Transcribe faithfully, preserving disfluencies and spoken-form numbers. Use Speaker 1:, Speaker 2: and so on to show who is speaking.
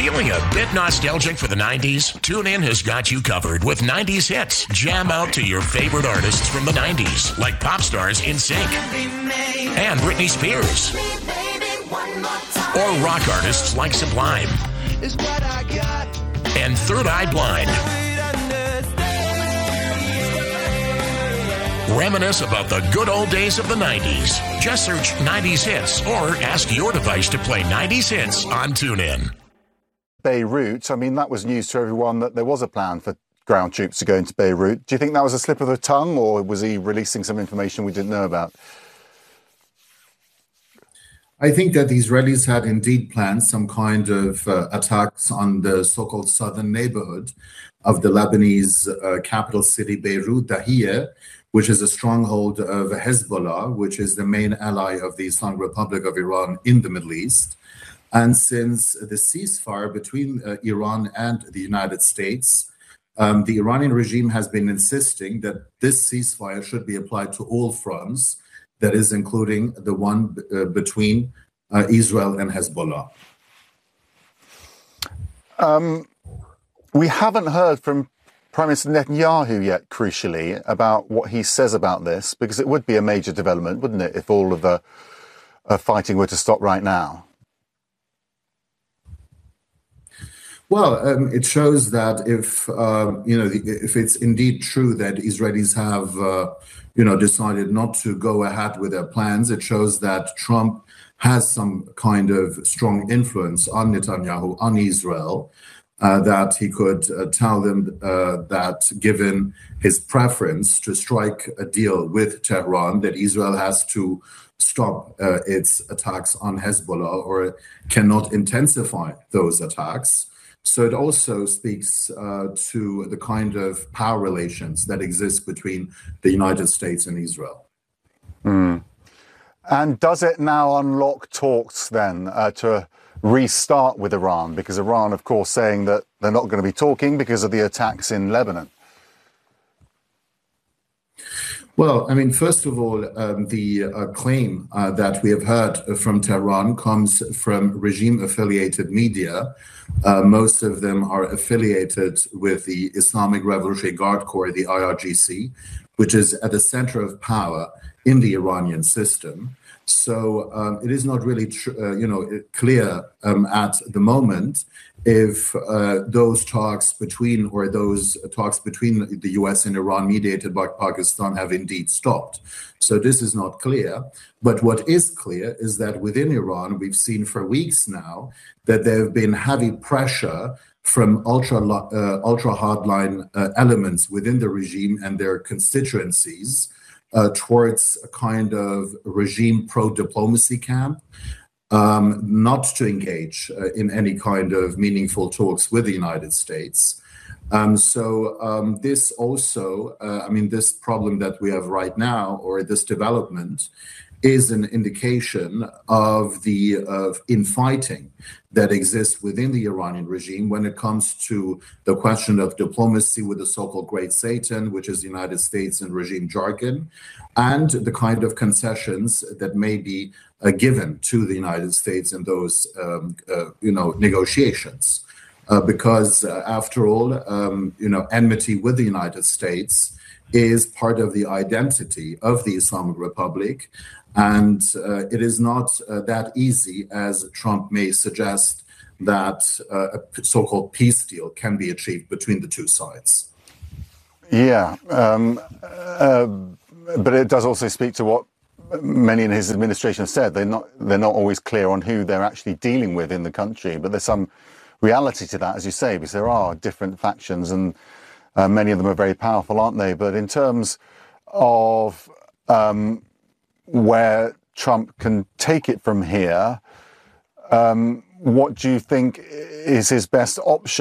Speaker 1: Feeling a bit nostalgic for the nineties? TuneIn has got you covered with nineties hits. Jam out to your favorite artists from the nineties, like pop stars NSYNC and Britney Spears, or rock artists like Sublime and Third Eye Blind. Reminisce about the good old days of the nineties. Just search nineties hits or ask your device to play nineties hits on TuneIn.
Speaker 2: Beirut, I mean, that was news to everyone that there was a plan for ground troops to go into Beirut. Do you think that was a slip of the tongue, or was he releasing some information we didn't know about?
Speaker 3: I think that the Israelis had indeed planned some kind of uh, attacks on the so-called southern neighborhood of the Lebanese uh, capital city, Beirut, Dahiyeh, which is a stronghold of Hezbollah, which is the main ally of the Islamic Republic of Iran in the Middle East. And since the ceasefire between uh, Iran and the United States, um, the Iranian regime has been insisting that this ceasefire should be applied to all fronts, that is, including the one uh, between uh, Israel and Hezbollah.
Speaker 2: Um, we haven't heard from Prime Minister Netanyahu yet, crucially, about what he says about this, because it would be a major development, wouldn't it, if all of the uh, fighting were to stop right now?
Speaker 3: Well, um, it shows that if uh, you know, the, if it's indeed true that Israelis have uh, you know decided not to go ahead with their plans, it shows that Trump has some kind of strong influence on Netanyahu, on Israel, uh, that he could uh, tell them uh, that given his preference to strike a deal with Tehran, that Israel has to stop uh, its attacks on Hezbollah or cannot intensify those attacks. So it also speaks uh, to the kind of power relations that exist between the United States and Israel.
Speaker 2: Mm. And does it now unlock talks then uh, to restart with Iran? Because Iran, of course, saying that they're not going to be talking because of the attacks in Lebanon.
Speaker 3: Well, I mean, first of all, um, the uh, claim uh, that we have heard from Tehran comes from regime-affiliated media. Uh, most of them are affiliated with the Islamic Revolutionary Guard Corps, the I R G C, which is at the center of power in the Iranian system. So um, it is not really, tr- uh, you know, clear um, at the moment if uh, those talks between, or those talks between the U S and Iran mediated by Pakistan have indeed stopped. So this is not clear. But what is clear is that within Iran, we've seen for weeks now that there have been heavy pressure from ultra uh, ultra hardline uh, elements within the regime and their constituencies uh, towards a kind of regime pro-diplomacy camp. Um, not to engage uh, in any kind of meaningful talks with the United States. Um, so um, this also, uh, I mean, this problem that we have right now, or this development, is an indication of the of infighting that exists within the Iranian regime when it comes to the question of diplomacy with the so-called Great Satan, which is the United States in regime jargon, and the kind of concessions that may be uh, given to the United States in those um, uh, you know negotiations. Uh, because uh, after all, um, you know, enmity with the United States is part of the identity of the Islamic Republic. And uh, it is not uh, that easy, as Trump may suggest, that uh, a so-called peace deal can be achieved between the two sides.
Speaker 2: Yeah, um, uh, but it does also speak to what many in his administration have said. They're not, they're not always clear on who they're actually dealing with in the country, but there's some reality to that, as you say, because there are different factions and uh, many of them are very powerful, aren't they? But in terms of um, where Trump can take it from here, um, what do you think is his best option?